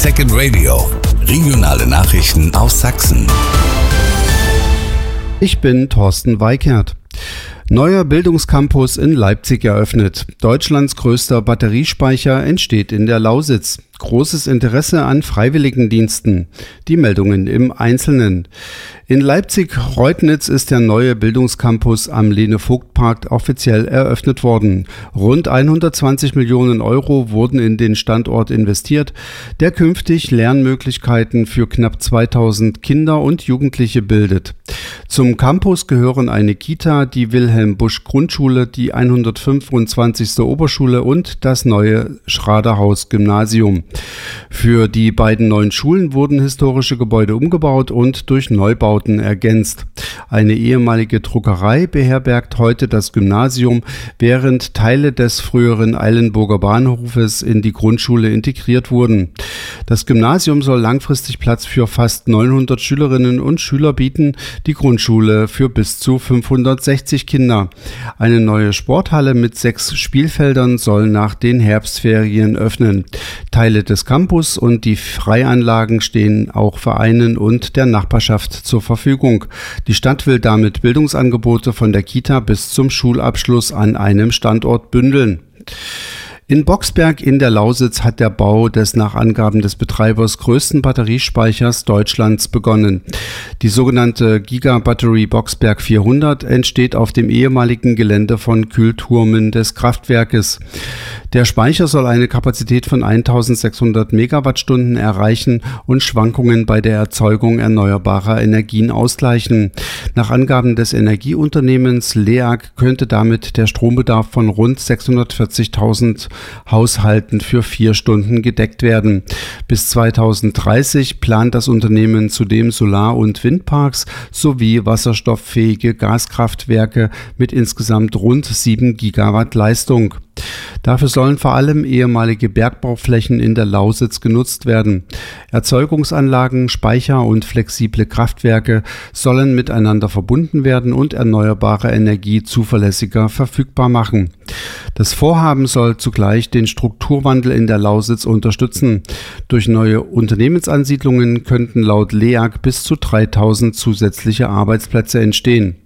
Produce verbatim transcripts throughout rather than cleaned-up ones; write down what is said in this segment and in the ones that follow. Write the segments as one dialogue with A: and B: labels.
A: Second Radio. Regionale Nachrichten aus Sachsen.
B: Ich bin Thorsten Weikert. Neuer Bildungscampus in Leipzig eröffnet. Deutschlands größter Batteriespeicher entsteht in der Lausitz. Großes Interesse an Freiwilligendiensten. Die Meldungen im Einzelnen. In Leipzig-Reutnitz ist der neue Bildungscampus am Lene-Vogt-Park offiziell eröffnet worden. Rund hundertzwanzig Millionen Euro wurden in den Standort investiert, der künftig Lernmöglichkeiten für knapp zweitausend Kinder und Jugendliche bildet. Zum Campus gehören eine Kita, die Wilhelm-Busch-Grundschule, die hundertfünfundzwanzigste Oberschule und das neue Schraderhaus-Gymnasium. Für die beiden neuen Schulen wurden historische Gebäude umgebaut und durch Neubauten ergänzt. Eine ehemalige Druckerei beherbergt heute das Gymnasium, während Teile des früheren Eilenburger Bahnhofes in die Grundschule integriert wurden. Das Gymnasium soll langfristig Platz für fast neunhundert Schülerinnen und Schüler bieten, die Grundschule für bis zu fünfhundertsechzig Kinder. Eine neue Sporthalle mit sechs Spielfeldern soll nach den Herbstferien öffnen. Teile des Campus und die Freianlagen stehen auch Vereinen und der Nachbarschaft zur Verfügung. Die Stadt will damit Bildungsangebote von der Kita bis zum Schulabschluss an einem Standort bündeln. In Boxberg in der Lausitz hat der Bau des nach Angaben des Betreibers größten Batteriespeichers Deutschlands begonnen. Die sogenannte Giga-Battery Boxberg vierhundert entsteht auf dem ehemaligen Gelände von Kühlturmen des Kraftwerkes. Der Speicher soll eine Kapazität von eintausendsechshundert Megawattstunden erreichen und Schwankungen bei der Erzeugung erneuerbarer Energien ausgleichen. Nach Angaben des Energieunternehmens L E A G könnte damit der Strombedarf von rund sechshundertvierzigtausend Haushalten für vier Stunden gedeckt werden. Bis zweitausenddreißig plant das Unternehmen zudem Solar- und Windparks sowie wasserstofffähige Gaskraftwerke mit insgesamt rund sieben Gigawatt Leistung. Dafür sollen vor allem ehemalige Bergbauflächen in der Lausitz genutzt werden. Erzeugungsanlagen, Speicher und flexible Kraftwerke sollen miteinander verbunden werden und erneuerbare Energie zuverlässiger verfügbar machen. Das Vorhaben soll zugleich den Strukturwandel in der Lausitz unterstützen. Durch neue Unternehmensansiedlungen könnten laut L E A G bis zu dreitausend zusätzliche Arbeitsplätze entstehen.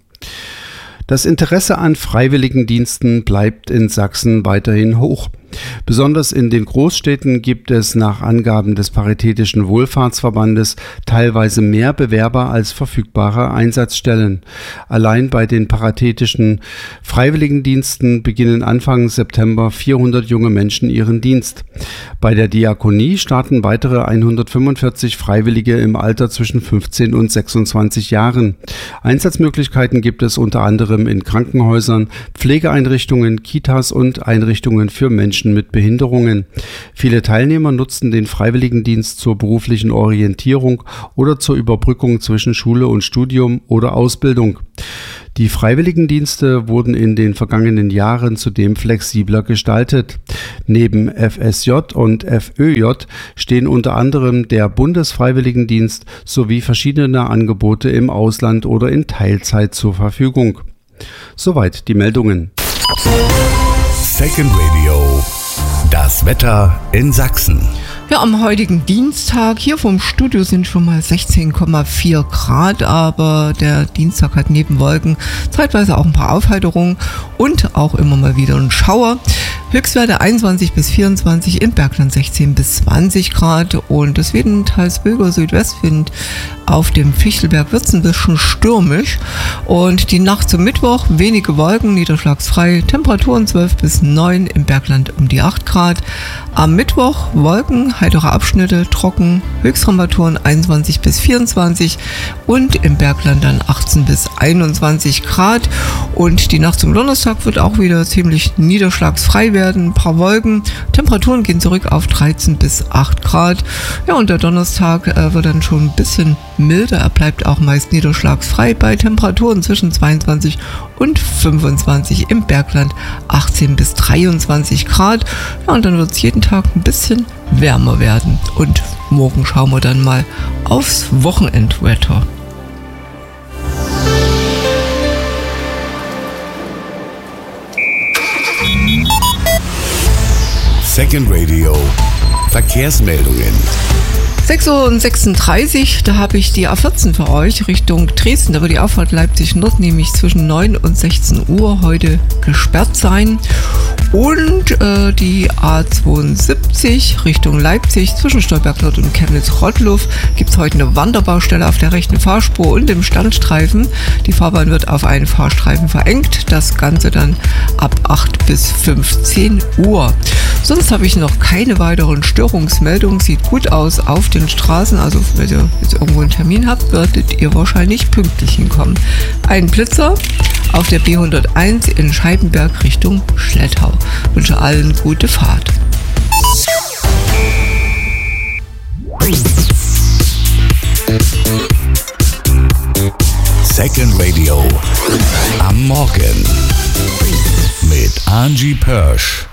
B: Das Interesse an Freiwilligendiensten bleibt in Sachsen weiterhin hoch. Besonders in den Großstädten gibt es nach Angaben des Paritätischen Wohlfahrtsverbandes teilweise mehr Bewerber als verfügbare Einsatzstellen. Allein bei den paritätischen Freiwilligendiensten beginnen Anfang September vierhundert junge Menschen ihren Dienst. Bei der Diakonie starten weitere hundertfünfundvierzig Freiwillige im Alter zwischen fünfzehn und sechsundzwanzig Jahren. Einsatzmöglichkeiten gibt es unter anderem in Krankenhäusern, Pflegeeinrichtungen, Kitas und Einrichtungen für Menschen mit Behinderungen. Viele Teilnehmer nutzen den Freiwilligendienst zur beruflichen Orientierung oder zur Überbrückung zwischen Schule und Studium oder Ausbildung. Die Freiwilligendienste wurden in den vergangenen Jahren zudem flexibler gestaltet. Neben F S J und F Ö J stehen unter anderem der Bundesfreiwilligendienst sowie verschiedene Angebote im Ausland oder in Teilzeit zur Verfügung. Soweit die Meldungen.
A: Second Radio. Das Wetter in Sachsen.
C: Ja, am heutigen Dienstag hier vom Studio sind schon mal sechzehn Komma vier Grad, aber der Dienstag hat neben Wolken zeitweise auch ein paar Aufheiterungen und auch immer mal wieder ein Schauer. Höchstwerte einundzwanzig bis vierundzwanzig, in Bergland sechzehn bis zwanzig Grad und es weht ein teils wilder Südwestwind. Auf dem Fichtelberg wird es ein bisschen stürmisch und die Nacht zum Mittwoch wenige Wolken, niederschlagsfrei, Temperaturen zwölf bis neun, im Bergland um die acht Grad. Am Mittwoch Wolken, heitere Abschnitte, trocken, Höchsttemperaturen einundzwanzig bis vierundzwanzig und im Bergland dann achtzehn bis einundzwanzig Grad. Und die Nacht zum Donnerstag wird auch wieder ziemlich niederschlagsfrei werden, ein paar Wolken, Temperaturen gehen zurück auf dreizehn bis acht Grad. Ja, und der Donnerstag äh, wird dann schon ein bisschen milder, er bleibt auch meist niederschlagsfrei bei Temperaturen zwischen zweiundzwanzig und fünfundzwanzig, im Bergland achtzehn bis dreiundzwanzig Grad. Ja, und dann wird es jeden Tag ein bisschen wärmer werden. Und morgen schauen wir dann mal aufs Wochenendwetter.
A: Second Radio. Verkehrsmeldungen.
C: sechs Uhr sechsunddreißig, da habe ich die A vierzehn für euch Richtung Dresden. Da wird die Auffahrt Leipzig-Nord nämlich zwischen neun und sechzehn Uhr heute gesperrt sein. Und äh, die A zweiundsiebzig Richtung Leipzig zwischen Stolberg-Nord und Chemnitz-Rottluff gibt es heute eine Wanderbaustelle auf der rechten Fahrspur und im Standstreifen. Die Fahrbahn wird auf einen Fahrstreifen verengt. Das Ganze dann ab acht bis fünfzehn Uhr. Sonst habe ich noch keine weiteren Störungsmeldungen. Sieht gut aus auf den Straßen. Also wenn ihr jetzt irgendwo einen Termin habt, werdet ihr wahrscheinlich pünktlich hinkommen. Ein Blitzer auf der B hunderteins in Scheibenberg Richtung Schlettau. Ich wünsche allen gute Fahrt.
A: Second Radio am Morgen mit Angie Pörsch.